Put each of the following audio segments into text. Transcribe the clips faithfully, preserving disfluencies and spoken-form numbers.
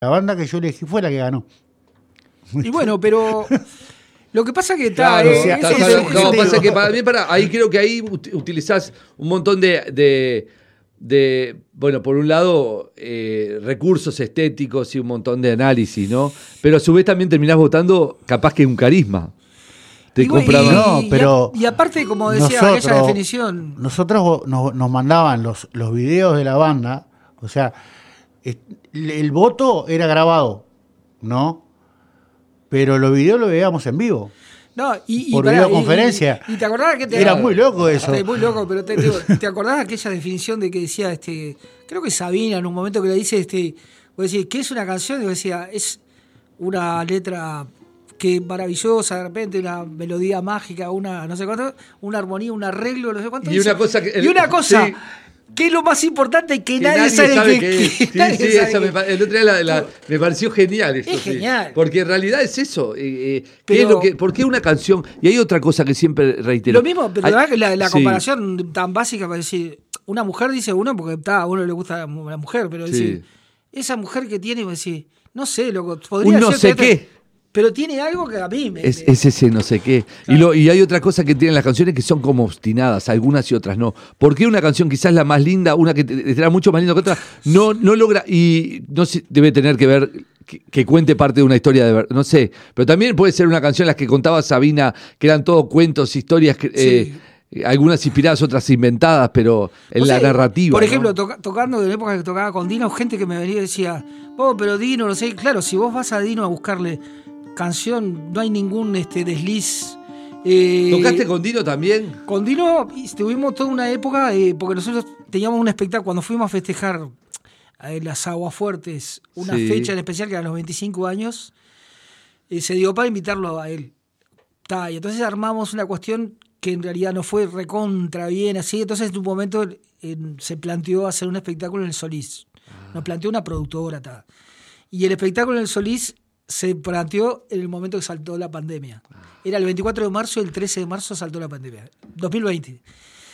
La banda que yo elegí fue la que ganó. Y bueno, pero lo que pasa que está... Claro, eh, está, es- está, es- está, no, pasa que para mí, para, ahí creo que ahí ut- utilizás un montón de, de, de bueno, por un lado, eh, recursos estéticos y un montón de análisis, ¿no? Pero a su vez también terminás votando capaz que un carisma. Te y bueno, compraba- y- No, y- pero y aparte, como decía nosotros- aquella definición... Nosotros nos, nos mandaban los, los videos de la banda, o sea, es- el, el voto era grabado, ¿no? Pero los videos los veíamos en vivo. No, y, y por pará, videoconferencia. Y, y, y te acordás que te, Era muy loco eso. Es muy loco, pero te, digo, ¿te acordás de aquella definición de que decía, este, creo que Sabina en un momento que le dice, este, vos decís, ¿qué es una canción? Y vos decía, es una letra que maravillosa, de repente una melodía mágica, una no sé cuánto, una armonía, un arreglo, no sé cuánto. Y una cosa que- y una cosa sí. que es lo más importante y que, Que nadie, sabe, sabe que, qué es. que Sí, nadie sí, sabe esa que- me, pa- el otro día la- la- me pareció genial eso. Es sí. genial. Porque en realidad es eso. eh, eh, ¿qué Pero- es lo que, ¿por qué una canción? Y hay otra cosa que siempre reitero. Lo mismo, pero Hay- la verdad que la, la sí, comparación tan básica para decir, una mujer dice uno porque está, a uno le gusta la mujer, pero Sí. decir, esa mujer que tiene, vos decís, no sé, loco, podría Un no ser sé que- qué. Pero tiene algo que a mí me. Es, me- es ese no sé qué. Y, lo, y hay otra cosa que tienen las canciones que son como obstinadas, algunas y otras no. ¿Por qué una canción quizás la más linda, una que te- será mucho más linda que otra, no, no logra, y no sé, debe tener que ver, que, que cuente parte de una historia de verdad, no sé. Pero también puede ser una canción las que contaba Sabina, que eran todo cuentos, historias, que, Sí. eh, algunas inspiradas, otras inventadas, pero en O la sea, narrativa. Por ¿no? ejemplo, toca- tocando de la época que tocaba con Dino, gente que me venía y decía, oh, pero Dino, no sé, claro, si vos vas a Dino a buscarle canción, no hay ningún este desliz. eh, ¿Tocaste con Dino también? Con Dino y tuvimos toda una época, eh, porque nosotros teníamos un espectáculo, cuando fuimos a festejar eh, las Aguafuertes, una Sí. fecha en especial que eran los veinticinco años, eh, se dio para invitarlo a él. Ta, y entonces armamos una cuestión que en realidad no fue recontra bien así, entonces en un momento eh, se planteó hacer un espectáculo en el Solís. Nos planteó una productora. Ta. Y el espectáculo en el Solís se planteó en el momento que saltó la pandemia. Era el veinticuatro de marzo y el trece de marzo saltó la pandemia. dos mil veinte.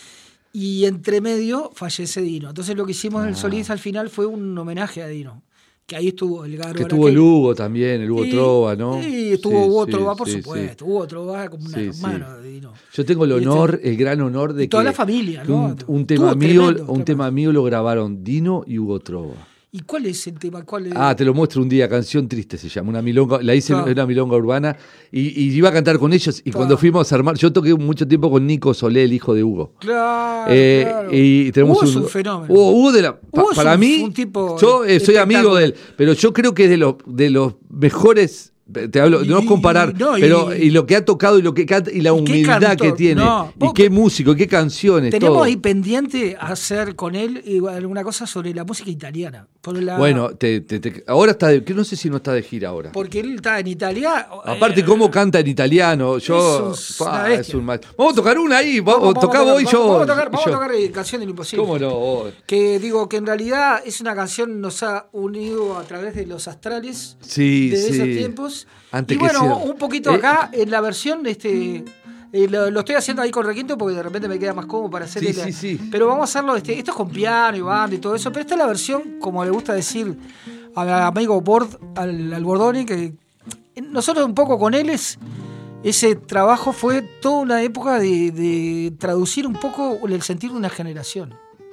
Y entre medio fallece Dino. Entonces lo que hicimos en el Solís al final fue un homenaje a Dino. Que ahí estuvo el Garo. Que estuvo el Hugo también, el Hugo Y- Trova, ¿no? Sí, estuvo Sí, Hugo sí, Trova, por sí, supuesto. Hugo Trova como un Sí, hermano sí. de Dino. Yo tengo el Y este- honor, el gran honor de y toda que la familia, que ¿no? un, un tema Estuvo mío, tremendo, un tremendo. tema mío lo grabaron Dino y Hugo Trova. ¿Y cuál es el tema? ¿Cuál es? Ah, te lo muestro un día, Canción Triste se llama, una milonga, la hice Claro. en una milonga urbana y, y iba a cantar con ellos y Claro. cuando fuimos a armar, yo toqué mucho tiempo con Nico Solé, el hijo de Hugo. Claro, Eh, claro. y tenemos Hugo es un, un fenómeno. Hugo, Hugo de la, pa- Hugo es para un- mí, un tipo yo eh, soy amigo de él, espectacular. pero yo creo que es de los de los mejores. Te hablo, Y- no es comparar, y- no, y- pero y lo que ha tocado y lo que canta y la y qué humildad cantor, que tiene no, y vos- qué músico, y qué canciones, Tenemos todo. ahí pendiente hacer con él eh, alguna cosa sobre la música italiana. Por la- Bueno, te, te- te- ahora está de, que no sé si no está de gira ahora. Porque él está en Italia. Aparte, eh, cómo canta en italiano, yo. Es un- pa, una bestia. es un maestro. Vamos a tocar una ahí, vamos, vamos- vamos tocá a tocar- vos y yo. Vamos a tocar, y vamos a yo. tocar eh, Canción del Imposible. ¿Cómo no? Vos? Que digo que en realidad es una canción nos ha unido a través de los astrales Sí, desde sí. esos tiempos. Antes y que bueno, sea- un poquito Eh, acá en la versión, este, eh, lo, lo estoy haciendo ahí con requinto porque de repente me queda más cómodo para hacer Sí, el- sí, sí. Pero vamos a hacerlo, este, esto es con piano y banda y todo eso, pero esta es la versión, como le gusta decir al amigo Bord, al, al Bordoni, que nosotros un poco con él es. Ese trabajo fue toda una época de, de traducir un poco el sentir de una generación.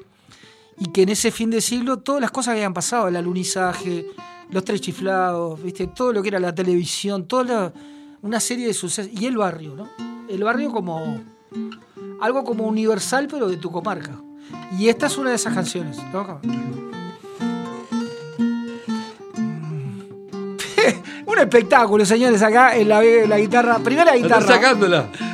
Y que en ese fin de siglo todas las cosas que habían pasado, el alunizaje, los tres chiflados, ¿viste? Todo lo que era la televisión, toda la- una serie de sucesos. Y el barrio, ¿no? El barrio como algo como universal, pero de tu comarca. Y esta es una de esas canciones, ¿no? Un espectáculo, señores, acá en la, en la guitarra. Primera guitarra. Estás sacándola.